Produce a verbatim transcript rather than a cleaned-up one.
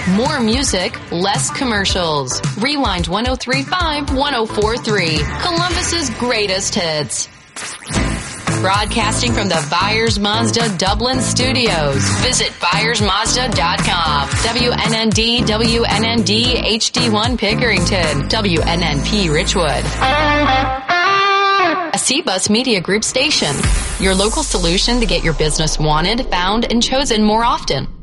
More music, less commercials. Rewind one oh three point five, one oh four point three. Columbus's greatest hits. Broadcasting from the Byers Mazda Dublin studios. Visit Byers Mazda dot com. W N N D, W N N D, H D one Pickerington. W N N P Richwood. A C-Bus Media Group station. Your local solution to get your business wanted, found, and chosen more often.